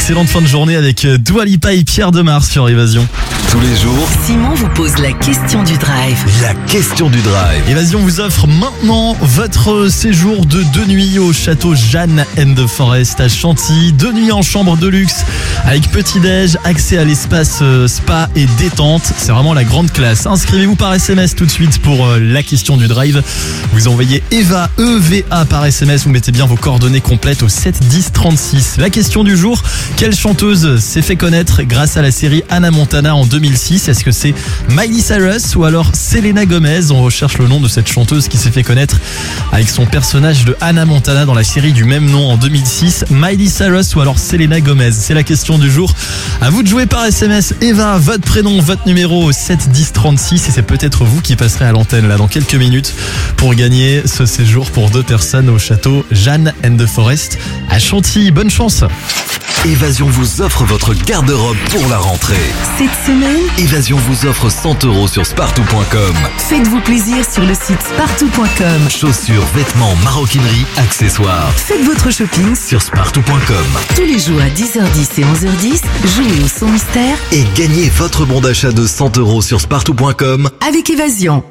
excellente fin de journée avec Dua Lipa et Pierre Demar sur Évasion. Tous les jours, Simon vous pose la question du drive. la question du drive. Évasion vous offre maintenant votre séjour de 2 nuits au château Jeanne and the Forest à Chantilly. 2 nuits en chambre de luxe avec petit-déj, accès à l'espace spa et détente. C'est vraiment la grande classe. Inscrivez-vous par SMS tout de suite pour la question du drive. Vous envoyez EVA, EVA par SMS. Vous mettez bien vos coordonnées complètes au 7 10 36. La question du jour, quelle chanteuse s'est fait connaître grâce à la série Hannah Montana en 2006? Est-ce que c'est Miley Cyrus ou alors Selena Gomez? On recherche le nom de cette chanteuse qui s'est fait connaître avec son personnage de Hannah Montana dans la série du même nom en 2006. Miley Cyrus ou alors Selena Gomez? C'est la question du jour. À vous de jouer par SMS. Eva, votre prénom, votre numéro au 7 10 36 et c'est peut-être vous qui passerez à l'antenne là dans quelques minutes pour gagner ce séjour pour 2 personnes au château Jeanne and the Forest à Chantilly. Bonne chance. Évasion vous offre votre garde-robe pour la rentrée. Cette semaine, Évasion vous offre 100 € sur spartou.com. faites-vous plaisir sur le site spartou.com. Chaussures, vêtements, maroquinerie, accessoires. Faites votre shopping Sur spartou.com. tous les jours à 10h10 et 11h10. Jouez au son mystère Et gagnez votre bon d'achat de 100 € sur spartou.com. avec Évasion.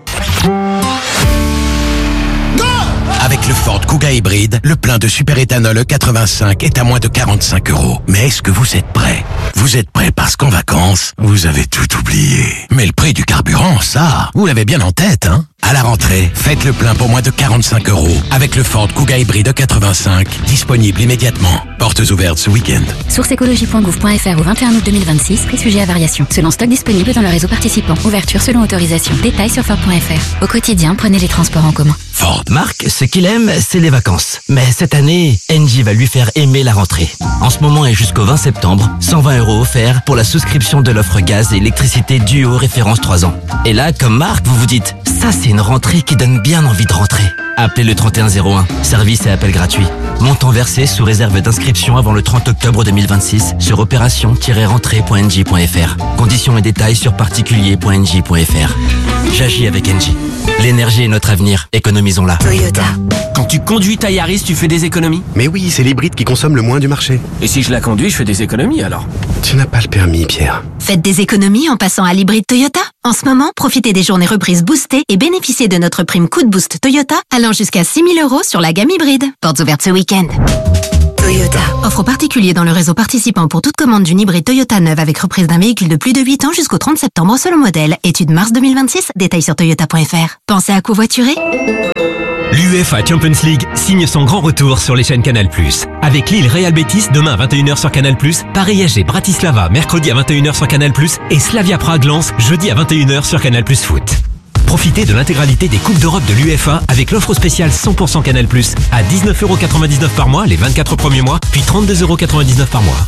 Avec le Ford Kuga hybride, le plein de superéthanol E85 est à moins de 45 €. Mais est-ce que vous êtes prêts? Vous êtes prêts parce qu'en vacances, vous avez tout oublié. Mais le prix du carburant, ça, vous l'avez bien en tête, hein? À la rentrée, faites le plein pour moins de 45 € avec le Ford Kuga hybride E85, disponible immédiatement. Portes ouvertes ce week-end. Source écologie.gouv.fr au 21 août 2026, prix sujet à variation. Selon stock disponible dans le réseau participant. Ouverture selon autorisation. Détails sur Ford.fr. Au quotidien, prenez les transports en commun. Ford. Marc, ce qu'il aime, c'est les vacances. Mais cette année, Engie va lui faire aimer la rentrée. En ce moment et jusqu'au 20 septembre, 120 € offerts pour la souscription de l'offre gaz et électricité Duo référence 3 ans. Et là, comme Marc, vous vous dites, ça c'est une rentrée qui donne bien envie de rentrer. Appelez le 3101, service et appel gratuit. Montant versé sous réserve d'inscription avant le 30 octobre 2026 sur opération-rentrée.engie.fr. Conditions et détails sur particulier.engie.fr. J'agis avec Engie. L'énergie est notre avenir, économisons-la. Toyota. Quand tu conduis ta Yaris, tu fais des économies? Mais oui, c'est l'hybride qui consomme le moins du marché. Et si je la conduis, je fais des économies alors? Tu n'as pas le permis, Pierre. Faites des économies en passant à l'hybride Toyota. En ce moment, profitez des journées reprises boostées et bénéficiez de notre prime coup de boost Toyota allant jusqu'à 6 000 € sur la gamme hybride. Portes ouvertes ce week-end. Toyota. Offre particulier dans le réseau participant pour toute commande d'une hybride Toyota neuve avec reprise d'un véhicule de plus de 8 ans jusqu'au 30 septembre selon modèle. Étude mars 2026. Détails sur toyota.fr. Pensez à covoiturer? L'UEFA Champions League signe son grand retour sur les chaînes Canal+. Avec Lille Real Betis demain à 21h sur Canal+, Paris SG Bratislava mercredi à 21h sur Canal+, et Slavia Prague Lens jeudi à 21h sur Canal+ Foot. Profitez de l'intégralité des Coupes d'Europe de l'UEFA avec l'offre spéciale 100% Canal+, à 19,99 € par mois les 24 premiers mois, puis 32,99 € par mois.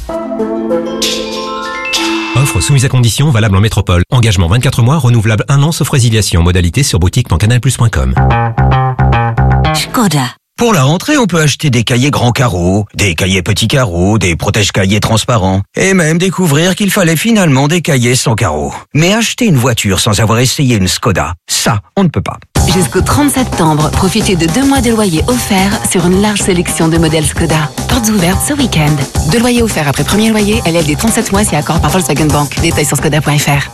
Offre soumise à conditions, valable en métropole. Engagement 24 mois, renouvelable 1 an sauf résiliation. Modalité sur boutique.canalplus.com. Škoda. Pour la rentrée, on peut acheter des cahiers grands carreaux, des cahiers petits carreaux, des protège-cahiers transparents, et même découvrir qu'il fallait finalement des cahiers sans carreaux. Mais acheter une voiture sans avoir essayé une Škoda, ça, on ne peut pas. Jusqu'au 30 septembre, profitez de 2 mois de loyer offerts sur une large sélection de modèles Škoda. Portes ouvertes ce week-end. 2 loyers offerts après premier loyer, LLD 37 mois si accord par Volkswagen Bank. Détails sur Škoda.fr.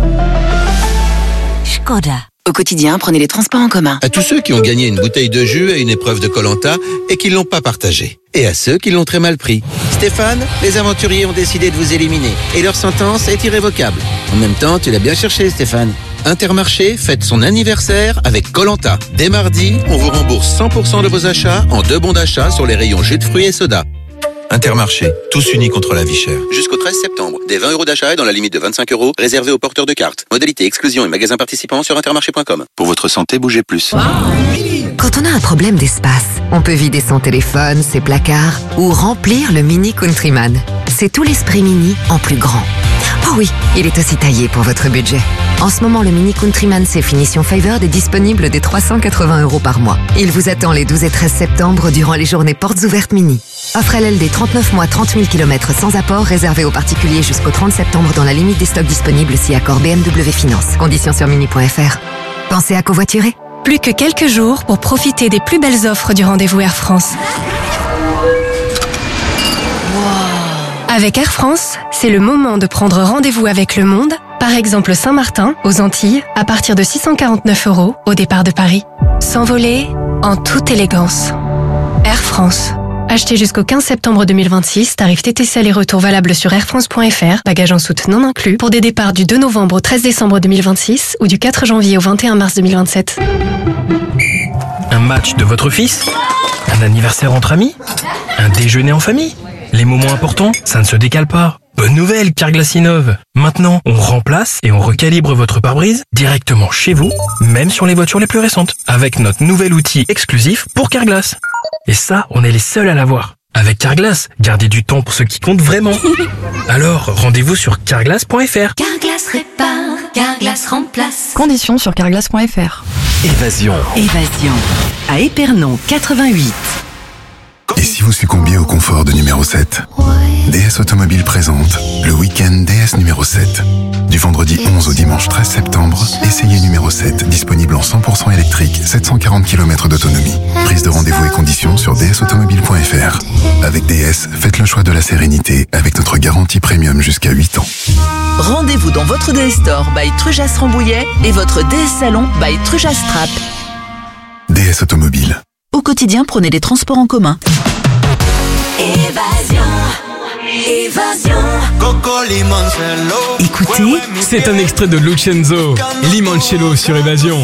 Škoda. Au quotidien, prenez les transports en commun. À tous ceux qui ont gagné une bouteille de jus à une épreuve de Koh-Lanta et qui l'ont pas partagée. Et à ceux qui l'ont très mal pris. Stéphane, les aventuriers ont décidé de vous éliminer et leur sentence est irrévocable. En même temps, tu l'as bien cherché, Stéphane. Intermarché fête son anniversaire avec Koh-Lanta. Dès mardi, on vous rembourse 100% de vos achats en 2 bons d'achat sur les rayons jus de fruits et soda. Intermarché, tous unis contre la vie chère. Jusqu'au 13 septembre, des 20 € d'achat et dans la limite de 25 € réservés aux porteurs de cartes. Modalité exclusion et magasins participants sur intermarché.com. Pour votre santé, bougez plus. Quand on a un problème d'espace, on peut vider son téléphone, ses placards ou remplir le Mini Countryman. C'est tout l'esprit Mini en plus grand. Oh oui, il est aussi taillé pour votre budget. En ce moment, le Mini Countryman C finition Favored est disponible dès 380 € par mois. Il vous attend les 12 et 13 septembre durant les journées portes ouvertes Mini. Offre LLD 39 mois, 30 000 km sans apport, réservé aux particuliers jusqu'au 30 septembre dans la limite des stocks disponibles si accord BMW Finance. Conditions sur mini.fr. Pensez à covoiturer? Plus que quelques jours pour profiter des plus belles offres du rendez-vous Air France. Avec Air France, c'est le moment de prendre rendez-vous avec le monde, par exemple Saint-Martin, aux Antilles, à partir de 649 € au départ de Paris. S'envoler en toute élégance. Air France. Achetez jusqu'au 15 septembre 2026, tarif TTC aller-retour valable sur airfrance.fr, bagages en soute non inclus, pour des départs du 2 novembre au 13 décembre 2026 ou du 4 janvier au 21 mars 2027. Un match de votre fils? Un anniversaire entre amis? Un déjeuner en famille? Les moments importants, ça ne se décale pas. Bonne nouvelle, Carglass innove. Maintenant, on remplace et on recalibre votre pare-brise directement chez vous, même sur les voitures les plus récentes, avec notre nouvel outil exclusif pour Carglass. Et ça, on est les seuls à l'avoir. Avec Carglass, gardez du temps pour ce qui compte vraiment. Alors, rendez-vous sur carglass.fr. Carglass répare, Carglass remplace. Conditions sur carglass.fr. Évasion. À Épernon 88. Et si vous succombiez au confort de numéro 7 ? DS Automobile présente le week-end DS numéro 7. Du vendredi 11 au dimanche 13 septembre, essayez numéro 7, disponible en 100% électrique, 740 km d'autonomie. Prise de rendez-vous et conditions sur dsautomobile.fr. Avec DS, faites le choix de la sérénité avec notre garantie premium jusqu'à 8 ans. Rendez-vous dans votre DS Store by Trujas Rambouillet et votre DS Salon by Trujas Strap. DS Automobile. Au quotidien, prenez les transports en commun. Évasion. Écoutez, c'est un extrait de Lucenzo, Limoncello sur Évasion.